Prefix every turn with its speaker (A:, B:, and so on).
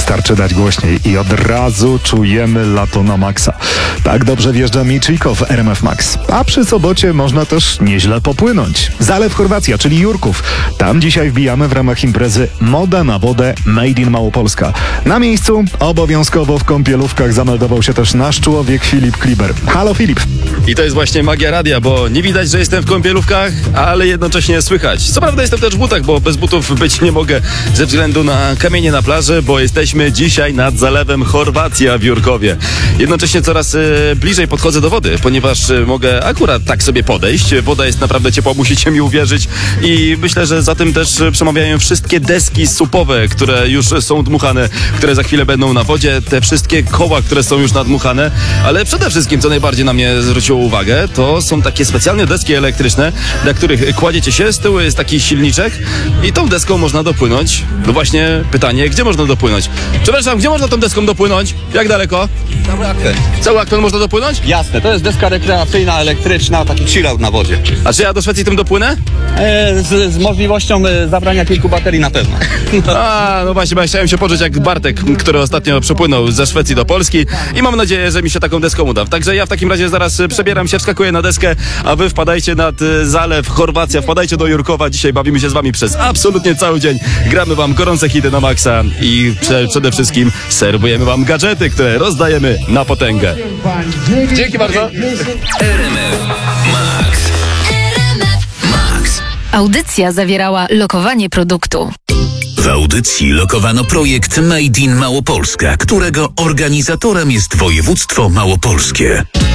A: Wystarczy dać głośniej i od razu czujemy lato na maksa. Tak dobrze wjeżdża Michiko w RMF Max. A przy sobocie można też nieźle popłynąć. Zalew Chorwacja, czyli Jurków. Tam dzisiaj wbijamy w ramach imprezy Moda na wodę Made in Małopolska. Na miejscu obowiązkowo w kąpielówkach zameldował się też nasz człowiek Filip Kliber. Halo Filip.
B: I to jest właśnie magia radia, bo nie widać, że jestem w kąpielówkach, ale jednocześnie słychać. Co prawda jestem też w butach, bo bez butów być nie mogę ze względu na kamienie na plaży, bo jesteśmy dzisiaj nad zalewem Chorwacja w Jurkowie. Jednocześnie coraz bliżej podchodzę do wody, ponieważ mogę akurat tak sobie podejść. Woda jest naprawdę ciepła, musicie mi uwierzyć i myślę, że za tym też przemawiają wszystkie deski supowe, które już są dmuchane, które za chwilę będą na wodzie, te wszystkie koła, które są już nadmuchane, ale przede wszystkim, co najbardziej na mnie zwróciło uwagę, to są takie specjalne deski elektryczne, na których kładziecie się, z tyłu jest taki silniczek i tą deską można dopłynąć. No właśnie pytanie, gdzie można dopłynąć? Przepraszam, gdzie można tą deską dopłynąć? Jak daleko?
C: Cały akwen.
B: Cały akwen można dopłynąć?
C: Jasne, to jest deska rekreacyjna, elektryczna, taki chillout na wodzie.
B: A czy ja do Szwecji tym dopłynę?
C: Z możliwością zabrania kilku baterii na pewno.
B: A, no właśnie, bo ja chciałem się poczuć jak Bartek, który ostatnio przepłynął ze Szwecji do Polski i mam nadzieję, że mi się taką deską uda. Także ja w takim razie zaraz przebieram się, wskakuję na deskę, a wy wpadajcie nad zalew Chorwacja, wpadajcie do Jurkowa. Dzisiaj bawimy się z wami przez absolutnie cały dzień. Gramy wam gorące hity na maksa i przede wszystkim serwujemy wam gadżety, które rozdajemy na potęgę. Dzięki bardzo.
D: RMF Max.
E: Audycja zawierała lokowanie produktu.
D: W audycji lokowano projekt Made in Małopolska, którego organizatorem jest województwo małopolskie.